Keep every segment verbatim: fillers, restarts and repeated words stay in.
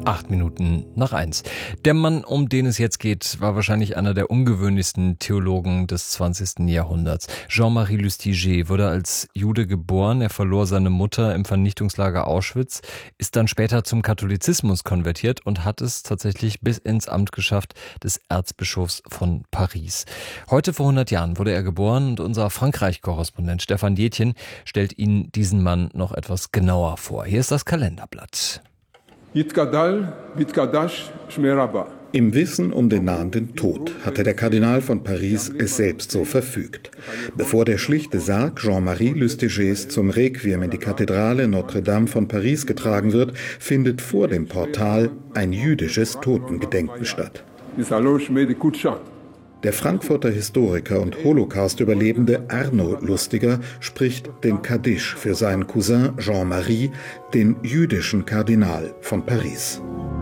Acht Minuten nach eins. Der Mann, um den es jetzt geht, war wahrscheinlich einer der ungewöhnlichsten Theologen des zwanzigsten Jahrhunderts. Jean-Marie Lustiger wurde als Jude geboren. Er verlor seine Mutter im Vernichtungslager Auschwitz, ist dann später zum Katholizismus konvertiert und hat es tatsächlich bis ins Amt geschafft des Erzbischofs von Paris. Heute vor hundert Jahren wurde er geboren und unser Frankreich-Korrespondent Stefan Detjen stellt Ihnen diesen Mann noch etwas genauer vor. Hier ist das Kalenderblatt. Im Wissen um den nahenden Tod hatte der Kardinal von Paris es selbst so verfügt. Bevor der schlichte Sarg Jean-Marie Lustigers zum Requiem in die Kathedrale Notre-Dame von Paris getragen wird, findet vor dem Portal ein jüdisches Totengedenken statt. Der Frankfurter Historiker und Holocaust-Überlebende Arno Lustiger spricht den Kaddisch für seinen Cousin Jean-Marie, den jüdischen Kardinal von Paris.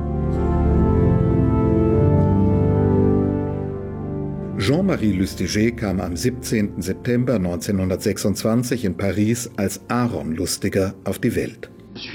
Jean-Marie Lustiger kam am siebzehnten September neunzehnhundertsechsundzwanzig in Paris als Aaron Lustiger auf die Welt.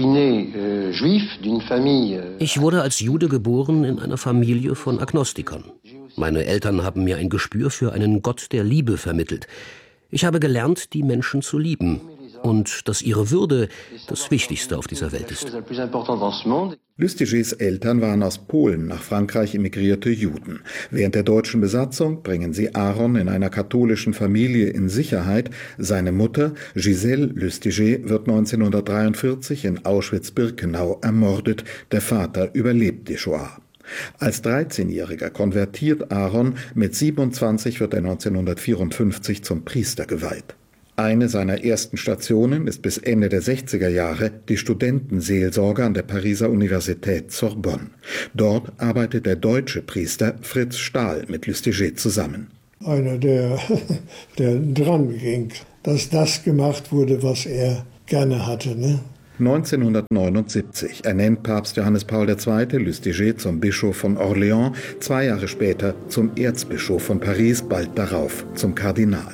Ich wurde als Jude geboren in einer Familie von Agnostikern. Meine Eltern haben mir ein Gespür für einen Gott der Liebe vermittelt. Ich habe gelernt, die Menschen zu lieben und dass ihre Würde das Wichtigste auf dieser Welt ist. Lustigers Eltern waren aus Polen nach Frankreich emigrierte Juden. Während der deutschen Besatzung bringen sie Aaron in einer katholischen Familie in Sicherheit. Seine Mutter, Gisèle Lustiger, wird neunzehnhundertdreiundvierzig in Auschwitz-Birkenau ermordet. Der Vater überlebt die Shoah. Als dreizehnjähriger konvertiert Aaron, mit siebenundzwanzig wird er neunzehnhundertvierundfünfzig zum Priester geweiht. Eine seiner ersten Stationen ist bis Ende der sechziger Jahre die Studentenseelsorge an der Pariser Universität Sorbonne. Dort arbeitet der deutsche Priester Fritz Stahl mit Lustiger zusammen. Einer, der, der dran ging, dass das gemacht wurde, was er gerne hatte, ne? neunzehnhundertneunundsiebzig ernennt Papst Johannes Paul der Zweite Lustiger zum Bischof von Orléans, zwei Jahre später zum Erzbischof von Paris, bald darauf zum Kardinal.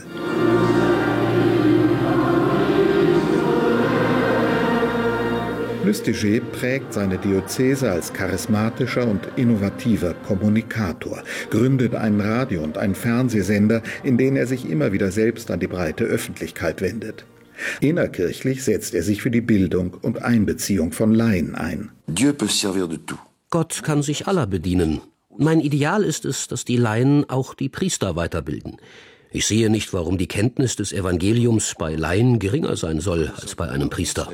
Lustiger prägt seine Diözese als charismatischer und innovativer Kommunikator, gründet einen Radio- und einen Fernsehsender, in denen er sich immer wieder selbst an die breite Öffentlichkeit wendet. Innerkirchlich setzt er sich für die Bildung und Einbeziehung von Laien ein. Gott kann sich aller bedienen. Mein Ideal ist es, dass die Laien auch die Priester weiterbilden. Ich sehe nicht, warum die Kenntnis des Evangeliums bei Laien geringer sein soll als bei einem Priester.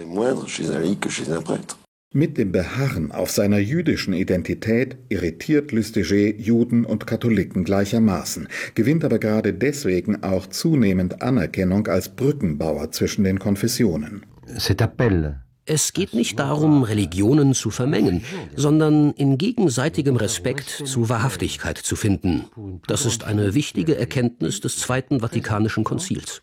Mit dem Beharren auf seiner jüdischen Identität irritiert Lustiger Juden und Katholiken gleichermaßen, gewinnt aber gerade deswegen auch zunehmend Anerkennung als Brückenbauer zwischen den Konfessionen. Es geht nicht darum, Religionen zu vermengen, sondern in gegenseitigem Respekt zu Wahrhaftigkeit zu finden. Das ist eine wichtige Erkenntnis des Zweiten Vatikanischen Konzils.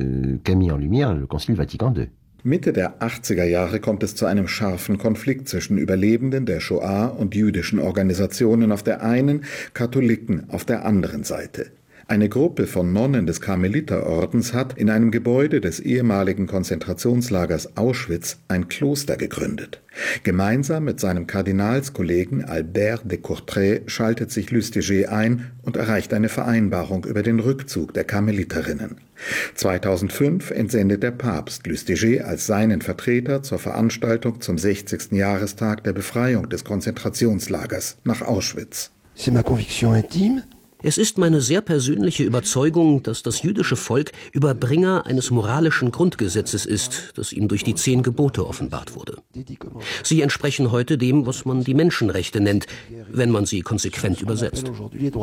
Mitte der achtziger Jahre kommt es zu einem scharfen Konflikt zwischen Überlebenden der Shoah und jüdischen Organisationen auf der einen, Katholiken auf der anderen Seite. Eine Gruppe von Nonnen des Karmeliterordens hat in einem Gebäude des ehemaligen Konzentrationslagers Auschwitz ein Kloster gegründet. Gemeinsam mit seinem Kardinalskollegen Albert de Courtrai schaltet sich Lustiger ein und erreicht eine Vereinbarung über den Rückzug der Karmeliterinnen. zweitausendfünf entsendet der Papst Lustiger als seinen Vertreter zur Veranstaltung zum sechzigsten Jahrestag der Befreiung des Konzentrationslagers nach Auschwitz. C'est ma conviction intime. Es ist meine sehr persönliche Überzeugung, dass das jüdische Volk Überbringer eines moralischen Grundgesetzes ist, das ihm durch die zehn Gebote offenbart wurde. Sie entsprechen heute dem, was man die Menschenrechte nennt, wenn man sie konsequent übersetzt.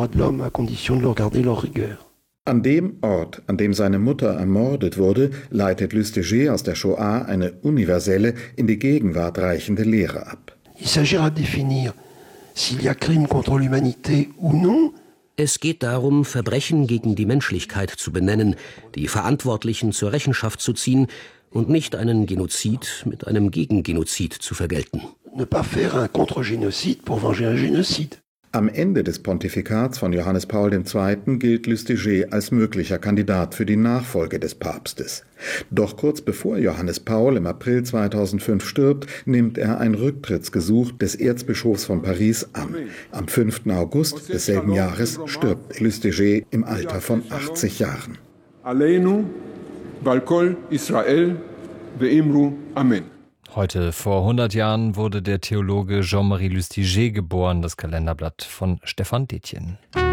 An dem Ort, an dem seine Mutter ermordet wurde, leitet Lustiger aus der Shoah eine universelle, in die Gegenwart reichende Lehre ab. Il s'agira de définir s'il y a crime contre l'humanité ou non. Es geht darum, Verbrechen gegen die Menschlichkeit zu benennen, die Verantwortlichen zur Rechenschaft zu ziehen und nicht einen Genozid mit einem Gegengenozid zu vergelten. Ne pas faire un contre-génocide pour venger un génocide. Am Ende des Pontifikats von Johannes Paul der Zweite gilt Lustiger als möglicher Kandidat für die Nachfolge des Papstes. Doch kurz bevor Johannes Paul im April zweitausendfünf stirbt, nimmt er ein Rücktrittsgesuch des Erzbischofs von Paris an. Am fünften August desselben Jahres stirbt Lustiger im Alter von achtzig Jahren. Aleinu, Val Kol Israel, Ve'imru, Amen. Heute vor hundert Jahren wurde der Theologe Jean-Marie Lustiger geboren, das Kalenderblatt von Stefan Detjen.